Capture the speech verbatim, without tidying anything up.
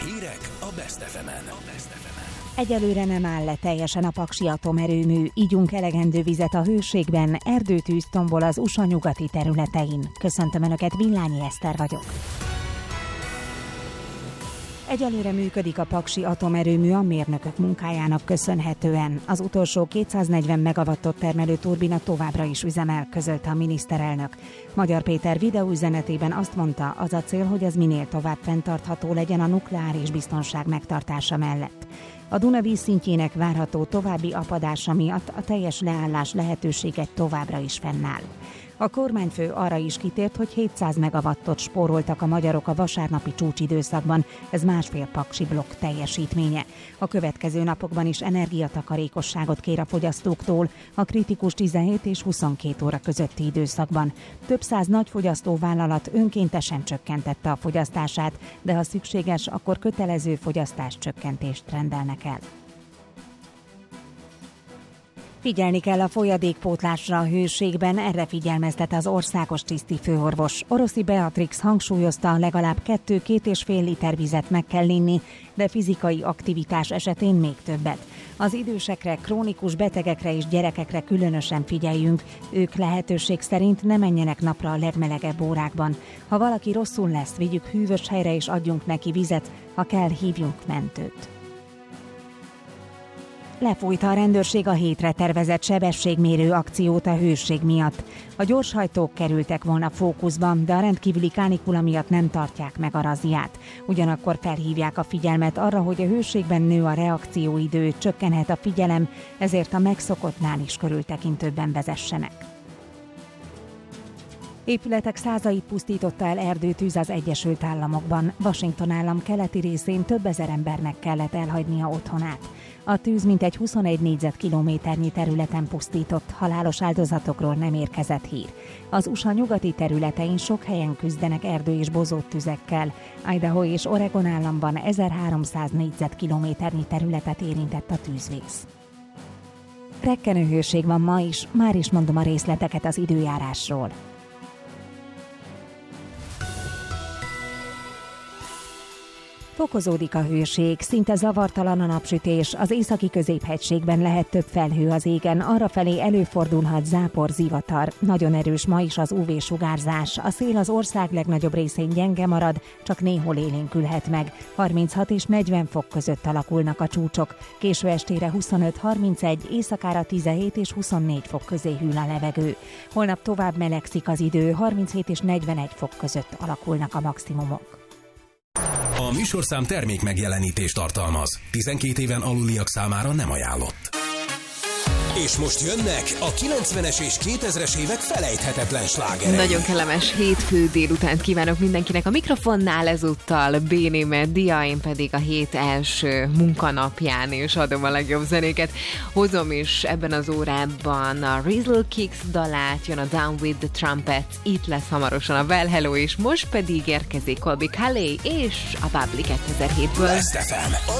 Hírek a Best ef emen. Egyelőre nem áll le teljesen a paksi atomerőmű, ígyunk elegendő vizet a hőségben, erdőtűz tombol az u es á nyugati területein. Köszöntöm Önöket, Villányi Eszter vagyok. Egyelőre működik a paksi atomerőmű a mérnökök munkájának köszönhetően. Az utolsó kétszáznegyven megawattot termelő turbina továbbra is üzemel, közölte a miniszterelnök. Magyar Péter videóüzenetében azt mondta, az a cél, hogy ez minél tovább fenntartható legyen a nukleáris biztonság megtartása mellett. A Duna vízszintjének várható további apadása miatt a teljes leállás lehetősége továbbra is fennáll. A kormányfő arra is kitért, hogy hétszáz megawattot spóroltak a magyarok a vasárnapi csúcsidőszakban, ez másfél paksi blokk teljesítménye. A következő napokban is energiatakarékosságot kér a fogyasztóktól a kritikus tizenhét és huszonkét óra közötti időszakban. Több száz nagyfogyasztó vállalat önkéntesen csökkentette a fogyasztását, de ha szükséges, akkor kötelező fogyasztáscsökkentést rendelnek el. Figyelni kell a folyadékpótlásra a hőségben, erre figyelmeztet az országos tisztifőorvos. Oroszi Beatrix hangsúlyozta, legalább kettő-két és fél liter vizet meg kell inni, de fizikai aktivitás esetén még többet. Az idősekre, krónikus betegekre és gyerekekre különösen figyeljünk, ők lehetőség szerint ne menjenek napra a legmelegebb órákban. Ha valaki rosszul lesz, vigyük hűvös helyre és adjunk neki vizet, ha kell, hívjunk mentőt. Lefújta a rendőrség a hétre tervezett sebességmérő akciót a hőség miatt. A gyorshajtók kerültek volna fókuszba, de a rendkívüli kánikula miatt nem tartják meg a razziát. Ugyanakkor felhívják a figyelmet arra, hogy a hőségben nő a reakcióidő, csökkenhet a figyelem, ezért a megszokottnál is körültekintőbben vezessenek. Épületek százait pusztította el erdőtűz az Egyesült Államokban. Washington állam keleti részén több ezer embernek kellett elhagynia otthonát. A tűz mintegy huszonegy négyzetkilométernyi területen pusztított, halálos áldozatokról nem érkezett hír. Az u es á nyugati területein sok helyen küzdenek erdő- és bozóttüzekkel. Idaho és Oregon államban ezerháromszáz négyzetkilométernyi területet érintett a tűzvész. Rekkenő hőség van ma is, már is mondom a részleteket az időjárásról. Fokozódik a hőség, szinte zavartalan a napsütés, az északi középhegységben lehet több felhő az égen, arrafelé előfordulhat zápor, zivatar. Nagyon erős ma is az ú vé-sugárzás, a szél az ország legnagyobb részén gyenge marad, csak néhol élénkülhet meg. harminchat és negyven fok között alakulnak a csúcsok, késő estére huszonöt-harmincegy, éjszakára tizenhét és huszonnégy fok közé hűl a levegő. Holnap tovább melegszik az idő, harminchét és negyvenegy fok között alakulnak a maximumok. A műsorszám termék megjelenítést tartalmaz. tizenkét éven aluliak számára nem ajánlott. És most jönnek a kilencvenes és kétezres évek felejthetetlen slágerei. Nagyon kellemes hétfő délutánt kívánok mindenkinek a mikrofonnál, ezúttal Béné Meddia, én pedig a hét első munkanapján is adom a legjobb zenéket. Hozom is ebben az órában a Rizzle Kicks dalát, jön a Down with the Trumpets, itt lesz hamarosan a Well Hello, és most pedig érkezik Colby Calais és a Bubbly kétezer-hétből. Best ef em.